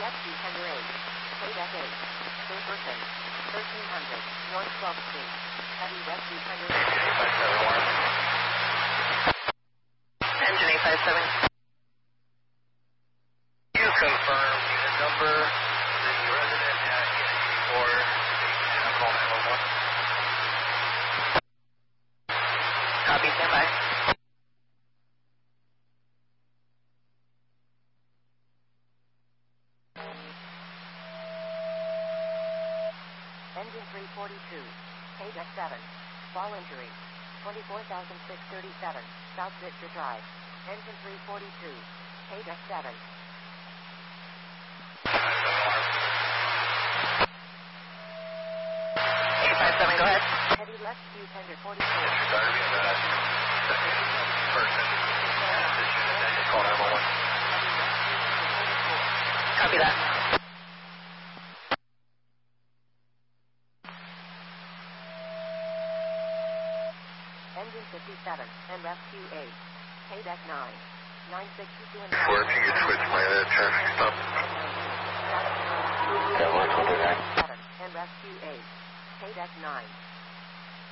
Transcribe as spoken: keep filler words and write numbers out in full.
Rescue Tender eight. Paydeck eight. Third person. thirteen hundred. North twelfth Street. Heavy Rescue Tender eight. Engine eight five seven. You confirm unit number, the resident at Unit four, and I'm calling nine one one. Copy, stand by. Engine three forty-two. Paydeck seven. Fall injury. twenty-four thousand six hundred thirty-seven. South Victor Drive. Engine three forty-two. Paydeck seven. eight five seven, go ahead. Heavy left Q tender forty-four. Disregarding that person. And just call nine one one. Copy that. Engine fifty-seven and rescue eight. Paydeck nine. nine sixty-two and Before, if you could switch my uh, traffic stop. Yeah, one twenty-nine. And rescue eight. Paydeck nine.